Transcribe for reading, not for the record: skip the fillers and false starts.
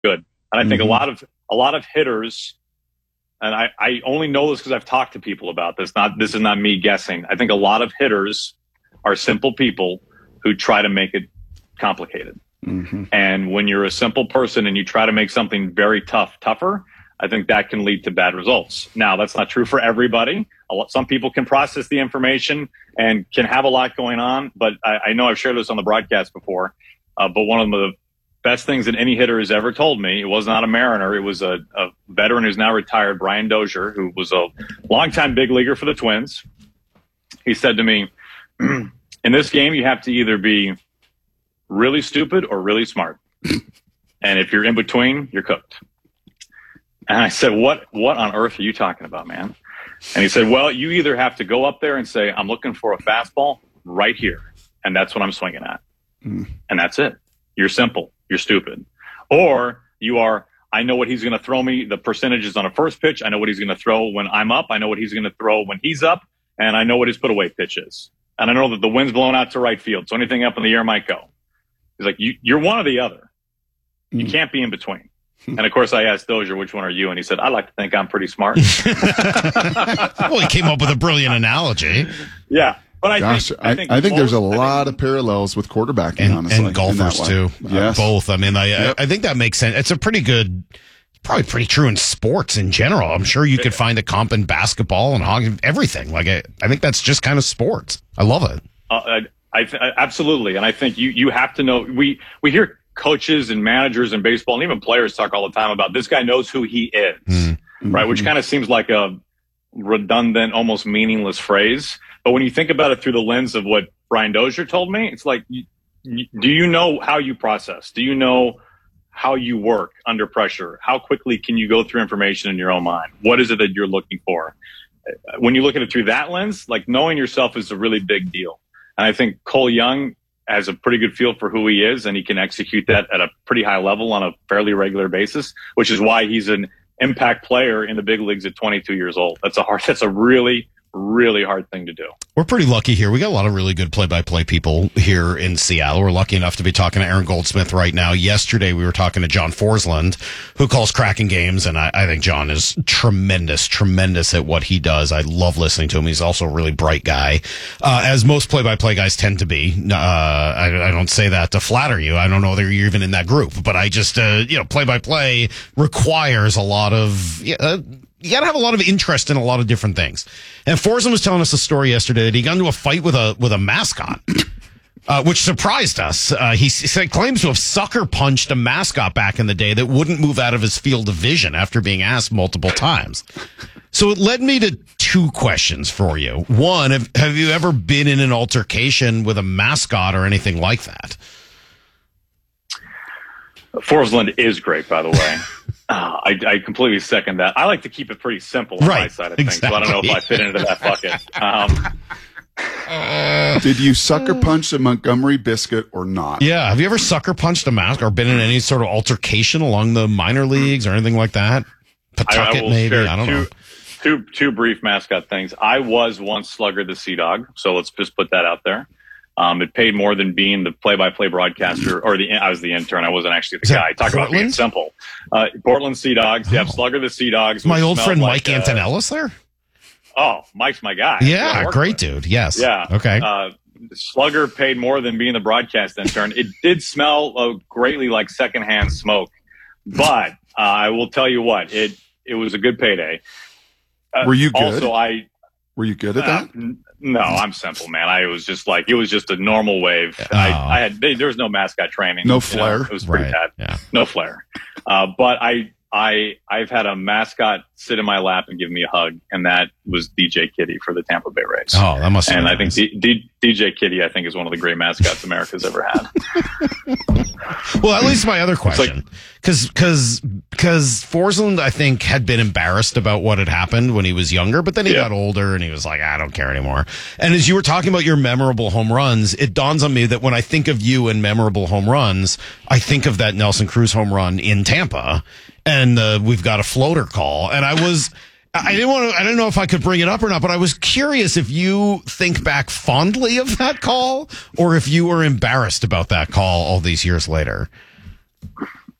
good. And I think a lot of hitters, and I only know this because I've talked to people about this. This is not me guessing. I think a lot of hitters are simple people who try to make it complicated. Mm-hmm. And when you're a simple person and you try to make something very tougher, I think that can lead to bad results. Now, that's not true for everybody. Some people can process the information and can have a lot going on, but I know I've shared this on the broadcast before, but one of the best things that any hitter has ever told me, it was not a Mariner, it was a veteran who's now retired, Brian Dozier, who was a longtime big leaguer for the Twins. He said to me, in this game, you have to either be really stupid or really smart. And if you're in between, you're cooked. And I said, what on earth are you talking about, man? And he said, well, you either have to go up there and say, I'm looking for a fastball right here. And that's what I'm swinging at. And that's it. You're simple. You're stupid. Or you are, I know what he's going to throw me, the percentages on a first pitch. I know what he's going to throw when I'm up. I know what he's going to throw when he's up. And I know what his put away pitch is. And I know that the wind's blowing out to right field. So anything up in the air might go. He's like, you're one or the other. You can't be in between. And of course, I asked Dozier, which one are you? And he said, I like to think I'm pretty smart. Well, he came up with a brilliant analogy. Yeah. But I think there's a lot of parallels with quarterbacking, honestly. And golfers, too. Yes. Both. I mean, I think that makes sense. It's a pretty good, probably pretty true in sports in general. I'm sure you could find a comp in basketball and hockey, everything. Like, I think that's just kind of sports. I love it. Absolutely. And I think you have to know, we hear coaches and managers in baseball and even players talk all the time about this guy knows who he is, right? Which kind of seems like a redundant, almost meaningless phrase. But when you think about it through the lens of what Brian Dozier told me, it's like, do you know how you process? Do you know how you work under pressure? How quickly can you go through information in your own mind? What is it that you're looking for? When you look at it through that lens, like knowing yourself is a really big deal. And I think Cole Young has a pretty good feel for who he is, and he can execute that at a pretty high level on a fairly regular basis, which is why he's an impact player in the big leagues at 22 years old. That's a really, really hard thing to do. We're pretty lucky here. We got a lot of really good play-by-play people here in Seattle. We're lucky enough to be talking to Aaron Goldsmith right now. Yesterday, we were talking to John Forsland, who calls Kraken games, and I think John is tremendous at what he does. I love listening to him. He's also a really bright guy, as most play-by-play guys tend to be. I don't say that to flatter you. I don't know whether you're even in that group, but I just, play-by-play requires a lot of... you got to have a lot of interest in a lot of different things. And Forsland was telling us a story yesterday that he got into a fight with a mascot, which surprised us. He claims to have sucker punched a mascot back in the day that wouldn't move out of his field of vision after being asked multiple times. So it led me to two questions for you. One, have you ever been in an altercation with a mascot or anything like that? Forsland is great, by the way. I completely second that. I like to keep it pretty simple on my side of things, so I don't know if I fit into that bucket. Did you sucker punch a Montgomery biscuit or not? Yeah. Have you ever sucker punched a mascot or been in any sort of altercation along the minor leagues or anything like that? Pawtucket, maybe? I don't know. Two brief mascot things. I was once Slugger the Sea Dog, so let's just put that out there. It paid more than being the play-by-play broadcaster, or I was the intern. I wasn't actually the guy. Talk about being simple. Portland Sea Dogs. Yeah, Slugger the Sea Dogs. My old friend Mike Antonellis there? Oh, Mike's my guy. Yeah, great dude. Yes. Yeah. Okay. Slugger paid more than being the broadcast intern. It did smell greatly like secondhand smoke, but I will tell you what, it was a good payday. Were you good? Also, were you good at that? No, I'm simple, man. It was just a normal wave. There was no mascot training. No flair. It was pretty bad. Yeah. No flair. But I've had a mascot sit in my lap and give me a hug, and that was DJ Kitty for the Tampa Bay Rays. Oh, that must. And I think DJ Kitty, I think, is one of the great mascots America's ever had. Well, at least my other question, because Forsland, I think, had been embarrassed about what had happened when he was younger, but then he got older and he was like, I don't care anymore. And as you were talking about your memorable home runs, it dawns on me that when I think of you and memorable home runs, I think of that Nelson Cruz home run in Tampa, and we've got a floater call, and I didn't know if I could bring it up or not, but I was curious if you think back fondly of that call or if you were embarrassed about that call all these years later.